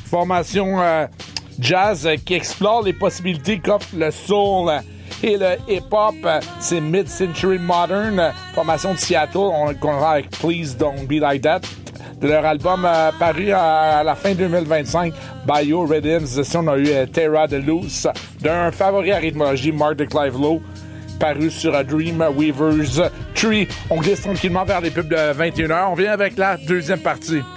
Formation jazz qui explore les possibilités qu'offre le soul et le hip-hop. C'est Mid-Century Modern, formation de Seattle. On le connaît avec Please Don't Be Like That. De leur album paru à la fin 2025, Bio Rhythms. Ici, on a eu Terra de Loose, d'un favori à rythmologie, Mark de Clive Lowe, paru sur Dream Weaver's Tree. On glisse tranquillement vers les pubs de 21h. On vient avec la deuxième partie.